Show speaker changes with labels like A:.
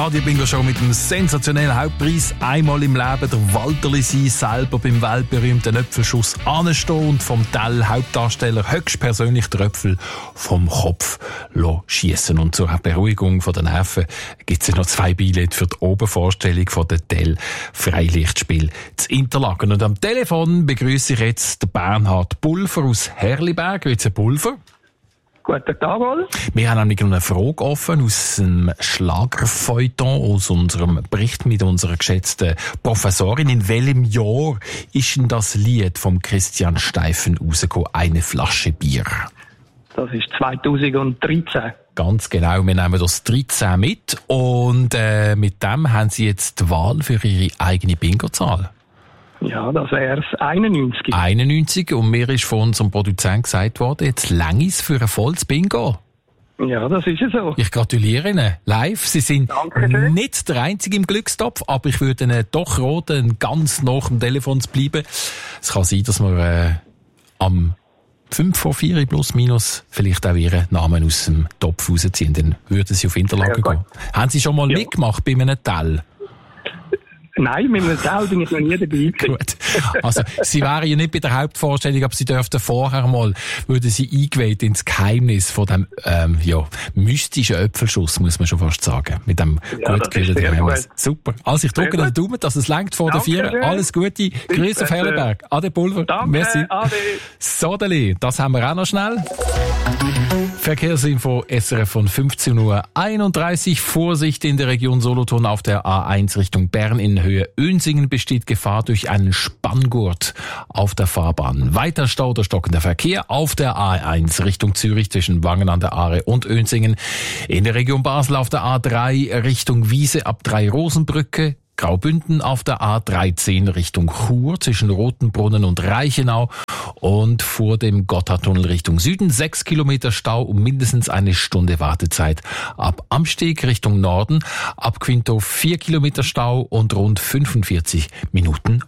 A: Radio Bingo Show mit dem sensationellen Hauptpreis. Einmal im Leben der Walterli sein, selber beim weltberühmten Äpfelschuss anstehen und vom Tell Hauptdarsteller höchstpersönlich den Äpfel vom Kopf schiessen. Und zur Beruhigung der Nerven gibt es noch 2 Billette für die Obervorstellung von der Tell Freilichtspiel zu Interlaken. Und am Telefon begrüße ich jetzt den Bernhard Pulver aus Herliberg. Grüezi, Pulver.
B: Guten Tag, Ol.
A: Wir haben nämlich eine Frage offen aus dem Schlagerfeuilleton, aus unserem Bericht mit unserer geschätzten Professorin. In welchem Jahr ist denn das Lied vom Christian Steifen rausgekommen, «Eine Flasche Bier»?
B: Das ist 2013.
A: Ganz genau, wir nehmen das 13 mit und mit dem haben Sie jetzt die Wahl für Ihre eigene Bingo-Zahl.
B: Ja, das wäre es 91.
A: 91, und mir ist von unserem Produzenten gesagt worden, jetzt längis für ein volles Bingo.
B: Ja, das ist es so.
A: Ich gratuliere Ihnen live. Sie sind
B: Dankeschön.
A: nicht der Einzige im Glückstopf, aber ich würde Ihnen doch raten, ganz nach dem Telefon zu bleiben. Es kann sein, dass wir am 5 vor 4 plus minus vielleicht auch Ihren Namen aus dem Topf rausziehen. Dann würden Sie auf Interlaken gehen. Haben Sie schon mal mitgemacht bei einem Tell?
B: Nein, mit einem Tell bin ich noch nie dabei gewesen.
A: Gut. Also, Sie wären ja nicht bei der Hauptvorstellung, aber Sie dürften vorher mal, würden Sie eingeweiht ins Geheimnis von dem, mystischen Äpfelschuss, muss man schon fast sagen. Mit dem gut gehörten Geheimnis. Super. Also, ich drücke den Daumen, dass es lenkt vor der 4. Alles Gute. Grüße auf Herliberg. Ade Pulver.
B: Danke.
A: Merci.
B: Ade.
A: Sodeli, das haben wir auch noch schnell. Verkehrsinfo SRF von 15:31 Uhr. Vorsicht in der Region Solothurn auf der A1 Richtung Bern in Höhe Önsingen besteht Gefahr durch einen Spanngurt auf der Fahrbahn. Weiter Stau oder stockender Verkehr auf der A1 Richtung Zürich zwischen Wangen an der Aare und Önsingen. In der Region Basel auf der A3 Richtung Wiese ab 3 Rosenbrücke. Graubünden auf der A13 Richtung Chur zwischen Rotenbrunnen und Reichenau und vor dem Gotthardtunnel Richtung Süden 6 Kilometer Stau und mindestens eine Stunde Wartezeit. Ab Amsteg Richtung Norden, ab Quinto 4 Kilometer Stau und rund 45 Minuten